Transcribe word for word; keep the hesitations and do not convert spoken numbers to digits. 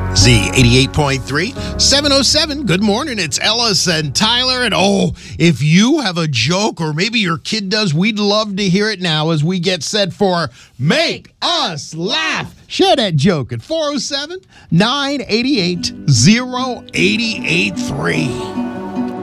Z eighty-eight point three, seven oh seven. Good morning. It's Ellis and Tyler. And oh, if you have a joke or maybe your kid does, we'd love to hear it now as we get set for Make Us Laugh. Share that joke at four oh seven, nine eight eight, oh eight eight three.